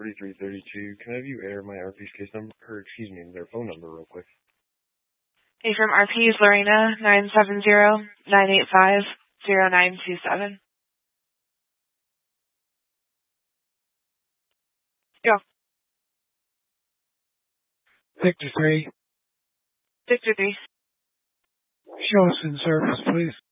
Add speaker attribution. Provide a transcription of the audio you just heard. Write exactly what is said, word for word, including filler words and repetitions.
Speaker 1: forty-three thirty-two. Can I have you air my R P's case number, or excuse me, their phone number real quick?
Speaker 2: Hey, from R P's Lorena, nine seven zero, nine eight five, zero nine two seven. Go.
Speaker 3: Victor three.
Speaker 2: Victor three.
Speaker 3: Show us in service, please.